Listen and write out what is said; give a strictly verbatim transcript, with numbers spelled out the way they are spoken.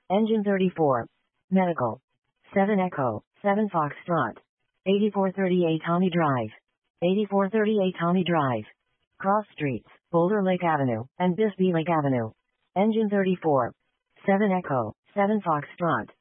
Engine thirty-four. Medical. seven Echo, seven Foxtrot. eighty-four thirty-eight Tommy Drive. eighty-four thirty-eight Tommy Drive. Cross Streets, Boulder Lake Avenue, and Bisbee Lake Avenue. Engine thirty-four. seven Echo, seven Foxtrot.